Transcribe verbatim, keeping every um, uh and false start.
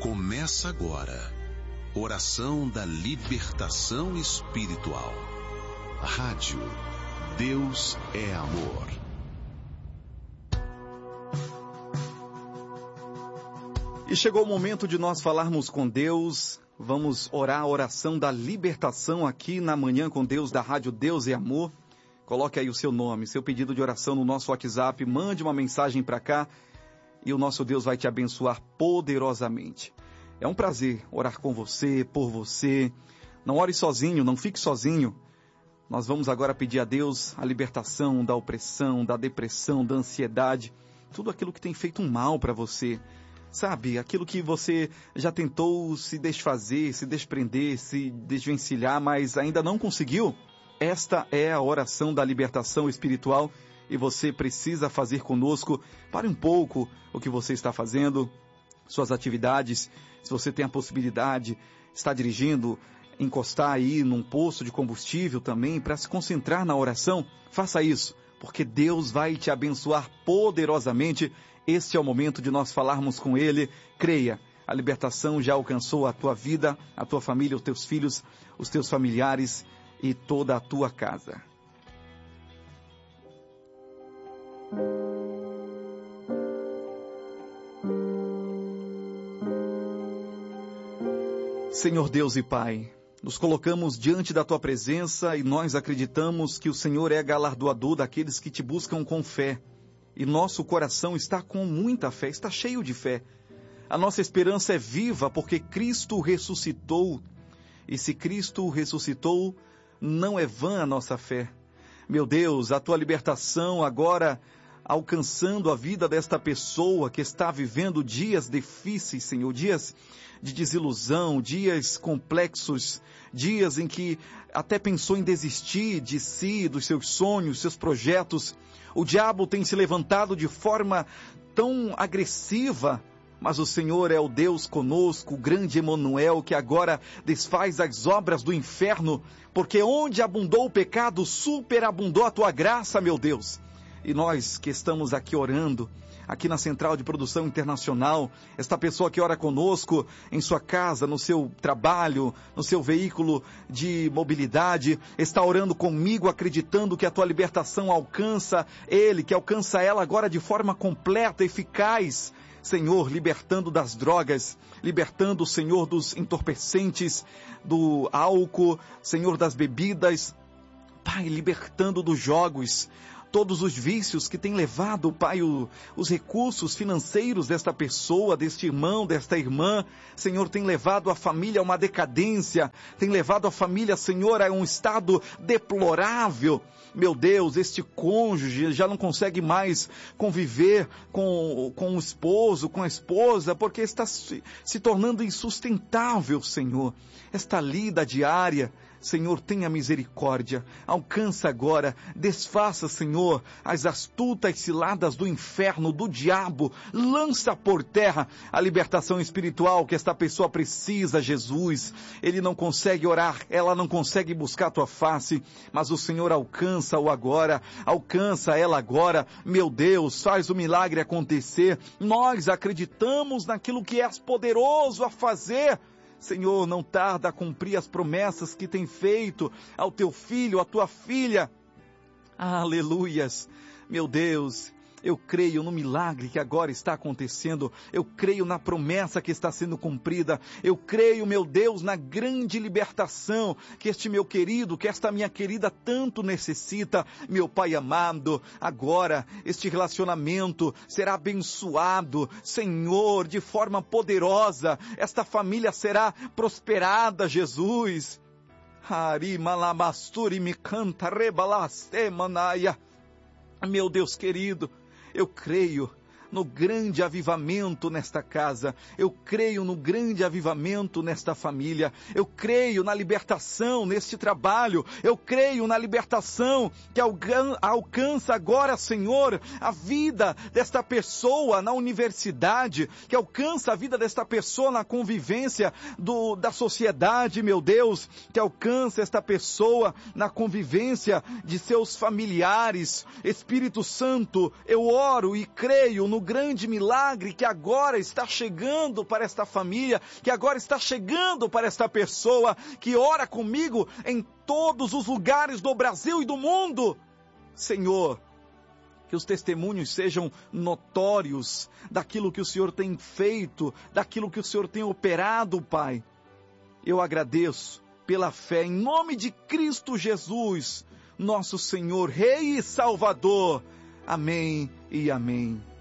Começa agora. Oração da Libertação Espiritual. Rádio Deus é Amor. E chegou o momento de nós falarmos com Deus. Vamos orar a oração da libertação aqui na Manhã com Deus da Rádio Deus é Amor. Coloque aí o seu nome, seu pedido de oração no nosso WhatsApp, mande uma mensagem para cá e o nosso Deus vai te abençoar poderosamente. É um prazer orar com você, por você. Não ore sozinho, não fique sozinho. Nós vamos agora pedir a Deus a libertação da opressão, da depressão, da ansiedade, tudo aquilo que tem feito um mal para você. Sabe, aquilo que você já tentou se desfazer, se desprender, se desvencilhar, mas ainda não conseguiu? Esta é a oração da libertação espiritual e você precisa fazer conosco. Pare um pouco o que você está fazendo, suas atividades. Se você tem a possibilidade, está dirigindo, encostar aí num posto de combustível também para se concentrar na oração, faça isso, porque Deus vai te abençoar poderosamente. Este é o momento de nós falarmos com Ele. Creia, a libertação já alcançou a tua vida, a tua família, os teus filhos, os teus familiares e toda a tua casa. Senhor Deus e Pai, nos colocamos diante da Tua presença e nós acreditamos que o Senhor é galardoador daqueles que Te buscam com fé. E nosso coração está com muita fé, está cheio de fé. A nossa esperança é viva porque Cristo ressuscitou. E se Cristo ressuscitou, não é vã a nossa fé. Meu Deus, a Tua libertação agora alcançando a vida desta pessoa que está vivendo dias difíceis, Senhor, dias de desilusão, dias complexos, dias em que até pensou em desistir de si, dos seus sonhos, seus projetos. O diabo tem se levantado de forma tão agressiva, mas o Senhor é o Deus conosco, o grande Emanuel, que agora desfaz as obras do inferno, porque onde abundou o pecado, superabundou a Tua graça, meu Deus. E nós que estamos aqui orando, aqui na Central de Produção Internacional, esta pessoa que ora conosco em sua casa, no seu trabalho, no seu veículo de mobilidade, está orando comigo, acreditando que a Tua libertação alcança ele, que alcança ela agora de forma completa, eficaz. Senhor, libertando das drogas, libertando, Senhor, dos entorpecentes, do álcool, Senhor, das bebidas, Pai, libertando dos jogos, todos os vícios que têm levado, Pai, o, os recursos financeiros desta pessoa, deste irmão, desta irmã, Senhor, tem levado a família a uma decadência, tem levado a família, Senhor, a um estado deplorável. Meu Deus, este cônjuge já não consegue mais conviver com, com o esposo, com a esposa, porque está se, se tornando insustentável, Senhor. Esta lida diária, Senhor, tenha misericórdia, alcança agora, desfaça, Senhor, as astutas ciladas do inferno, do diabo, lança por terra a libertação espiritual que esta pessoa precisa, Jesus. Ele não consegue orar, ela não consegue buscar a Tua face, mas o Senhor alcança-o agora, alcança ela agora. Meu Deus, faz o milagre acontecer. Nós acreditamos naquilo que és poderoso a fazer. Senhor, não tarda a cumprir as promessas que tem feito ao Teu filho, à Tua filha. Aleluias. Meu Deus, eu creio no milagre que agora está acontecendo. Eu creio na promessa que está sendo cumprida. Eu creio, meu Deus, na grande libertação que este meu querido, que esta minha querida tanto necessita. Meu Pai amado, agora este relacionamento será abençoado, Senhor, de forma poderosa. Esta família será prosperada, Jesus. Hari malabasturi me canta rebalaste manaia. Meu Deus querido, eu creio no grande avivamento nesta casa, eu creio no grande avivamento nesta família, eu creio na libertação neste trabalho, eu creio na libertação que alcança agora, Senhor, a vida desta pessoa na universidade, que alcança a vida desta pessoa na convivência do, da sociedade, meu Deus, que alcança esta pessoa na convivência de seus familiares. Espírito Santo, eu oro e creio no grande milagre que agora está chegando para esta família, que agora está chegando para esta pessoa que ora comigo em todos os lugares do Brasil e do mundo. Senhor, que os testemunhos sejam notórios daquilo que o Senhor tem feito, daquilo que o Senhor tem operado, Pai. Eu agradeço pela fé em nome de Cristo Jesus, nosso Senhor, Rei e Salvador. Amém e amém.